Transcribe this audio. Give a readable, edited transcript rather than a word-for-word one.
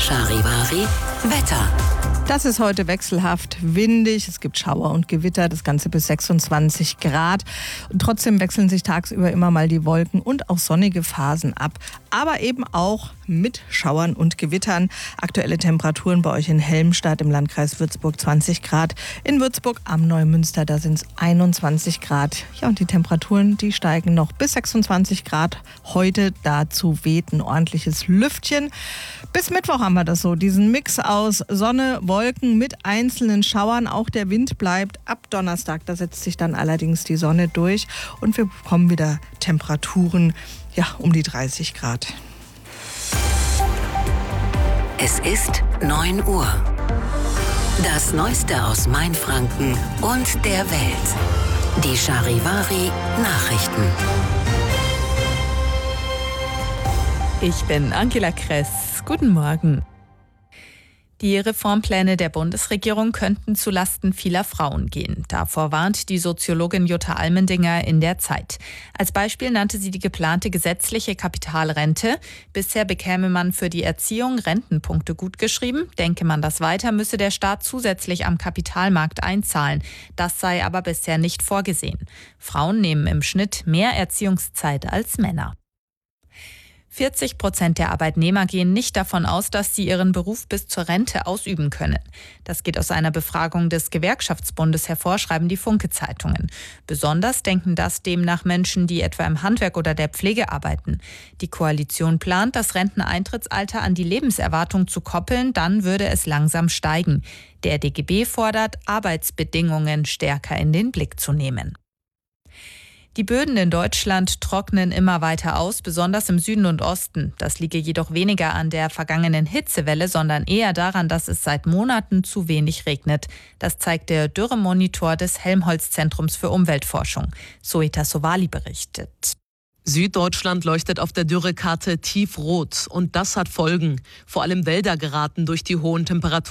Charivari Wetter. Das ist heute wechselhaft windig, es gibt Schauer und Gewitter, das Ganze bis 26 Grad. Und trotzdem wechseln sich tagsüber immer mal die Wolken und auch sonnige Phasen ab. Aber eben auch mit Schauern und Gewittern. Aktuelle Temperaturen bei euch in Helmstadt im Landkreis Würzburg 20 Grad. In Würzburg am Neumünster, da sind es 21 Grad. Ja, und die Temperaturen, die steigen noch bis 26 Grad. Heute dazu weht ein ordentliches Lüftchen. Bis Mittwoch haben wir das so, diesen Mix aus Sonne, Wolken mit einzelnen Schauern. Auch der Wind bleibt. Ab Donnerstag, da setzt sich dann allerdings die Sonne durch und wir bekommen wieder Temperaturen um die 30 Grad. Es ist 9 Uhr. Das Neueste aus Mainfranken und der Welt. Die Charivari Nachrichten. Ich bin Angela Kress. Guten Morgen. Die Reformpläne der Bundesregierung könnten zulasten vieler Frauen gehen. Davor warnt die Soziologin Jutta Almendinger in der Zeit. Als Beispiel nannte sie die geplante gesetzliche Kapitalrente. Bisher bekäme man für die Erziehung Rentenpunkte gutgeschrieben. Denke man das weiter, müsse der Staat zusätzlich am Kapitalmarkt einzahlen. Das sei aber bisher nicht vorgesehen. Frauen nehmen im Schnitt mehr Erziehungszeit als Männer. 40% der Arbeitnehmer gehen nicht davon aus, dass sie ihren Beruf bis zur Rente ausüben können. Das geht aus einer Befragung des Gewerkschaftsbundes hervor, schreiben die Funke-Zeitungen. Besonders denken das demnach Menschen, die etwa im Handwerk oder der Pflege arbeiten. Die Koalition plant, das Renteneintrittsalter an die Lebenserwartung zu koppeln, dann würde es langsam steigen. Der DGB fordert, Arbeitsbedingungen stärker in den Blick zu nehmen. Die Böden in Deutschland trocknen immer weiter aus, besonders im Süden und Osten. Das liege jedoch weniger an der vergangenen Hitzewelle, sondern eher daran, dass es seit Monaten zu wenig regnet. Das zeigt der Dürremonitor des Helmholtz-Zentrums für Umweltforschung. Zoeta Sowali berichtet. Süddeutschland leuchtet auf der Dürrekarte tiefrot und das hat Folgen. Vor allem Wälder geraten durch die hohen Temperaturen